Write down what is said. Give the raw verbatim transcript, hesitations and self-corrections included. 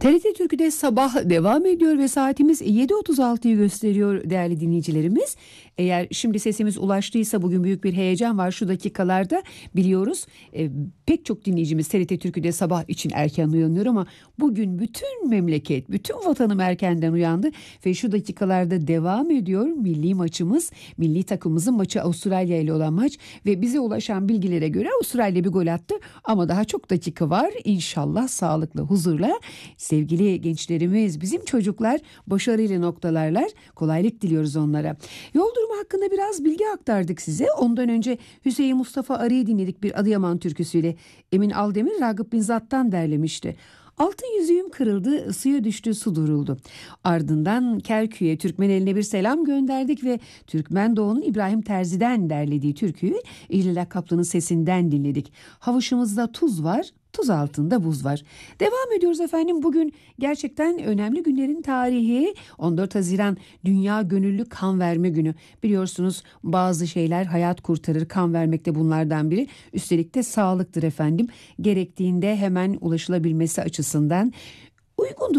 T R T Türkü'de sabah devam ediyor ve saatimiz yedi otuz altıyı gösteriyor değerli dinleyicilerimiz. Eğer şimdi sesimiz ulaştıysa bugün büyük bir heyecan var şu dakikalarda, biliyoruz. E, pek çok dinleyicimiz T R T Türkü'de sabah için erken uyanıyor ama bugün bütün memleket, bütün vatanım erkenden uyandı ve şu dakikalarda devam ediyor milli maçımız. Milli takımımızın maçı Avustralya ile olan maç ve bize ulaşan bilgilere göre Avustralya bir gol attı ama daha çok dakika var. İnşallah sağlıklı, huzurla sevgili gençlerimiz, bizim çocuklar başarıyla noktalarlar. Kolaylık diliyoruz onlara. Yol durumu hakkında biraz bilgi aktardık size. Ondan önce Hüseyin Mustafa Arı'yı dinledik bir Adıyaman türküsüyle. Emin Aldemir Ragıp Bin Zat'tan derlemişti. Altın yüzüğüm kırıldı, suya düştü, su duruldu. Ardından Kerkük'e Türkmen eline bir selam gönderdik ve Türkmen Doğu'nun İbrahim Terzi'den derlediği türküyü İhlal Kaplı'nın sesinden dinledik. Havuçumuzda tuz var, tuz altında buz var. Devam ediyoruz efendim. Bugün gerçekten önemli günlerin tarihi. on dört Haziran Dünya Gönüllü Kan Verme Günü. Biliyorsunuz bazı şeyler hayat kurtarır. Kan vermek de bunlardan biri. Üstelik de sağlıktır efendim. Gerektiğinde hemen ulaşılabilmesi açısından uygun